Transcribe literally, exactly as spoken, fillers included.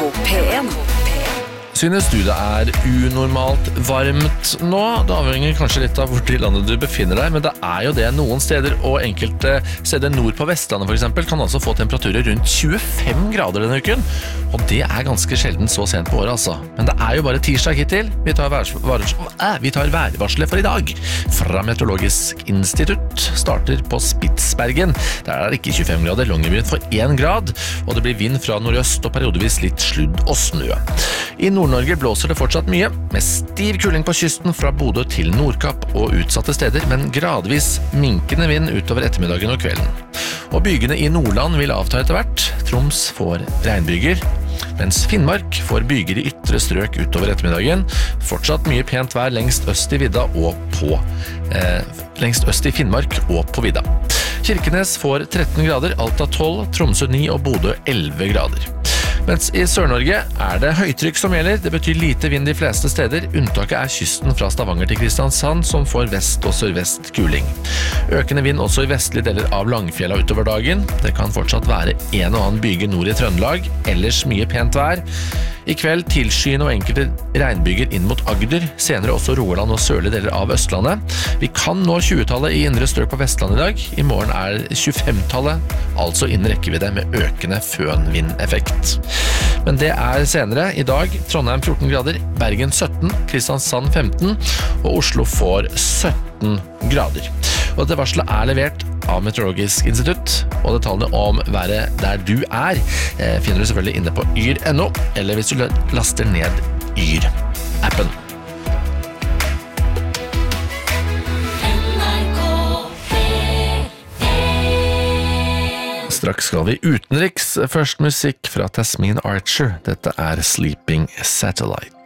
P1. Synes du det er unormalt varmt nå? Det avhenger kanskje litt av hvor i landet du befinner deg, men det er jo det noen steder, og enkelte steder nord på Vestlandet for eksempel, kan altså få temperaturer rundt tjuefem grader denne uken, og det er ganske sjelden så sent på året altså. Men det er jo bare tirsdag hittil. Vi tar, værs, værs, äh, vi tar værvarselet for i dag. Fra Meteorologisk Institutt starter på Spitsbergen. Der er det ikke tjuefem grader, Longyearbyen for én grad, og det blir vind fra nordøst og periodevis litt sludd og snø. I Nord-Norge blåser det fortsatt mye, med stiv kuling på kysten fra Bodø til Nordkapp og utsatte steder, men gradvis minkende vind utover ettermiddagen og kvelden. Og bygene i Nordland vil avta etter hvert. Troms får regnbyger, mens Finnmark får byger i ytre strøk utover ettermiddagen. Fortsatt mye pent vær lengst øst i vidda og på eh, lengst øst i Finnmark og på vidda. Kirkenes får tretten grader, Alta tolv, Tromsø ni og Bodø elleve grader. Mens i Sør-Norge er det høytrykk som gjelder. Det betyr lite vind de fleste steder. Unntaket er kysten fra Stavanger til Kristiansand, som får vest og sørvest kuling. Økende vind også i vestlige deler av Langfjella utover dagen. Det kan fortsatt være en og annen byge nord i Trøndelag. Ellers mye pent vær. I kveld tilskyende og enkelte regnbyger inn mot Agder, senere også Rogaland og sørlige deler av Østlandet. Vi kan nå tjuetallet i indre strøk på Vestlandet i dag. I morgen er tjuefemtallet, altså innen rekkevidde med økende fønvindeffekt. Men det er senere. I dag Trondheim fjorten grader, Bergen sytten, Kristiansand femten og Oslo får sytten grader. Og dette varselet er levert av Meteorologisk Institutt, og detaljene om været der du er eh, finner du selvfølgelig inne på yr punktum no, eller hvis du laster ned Yr-appen. Straks skal vi utenriks. Først musikk fra Tasmin Archer. Dette er Sleeping Satellite.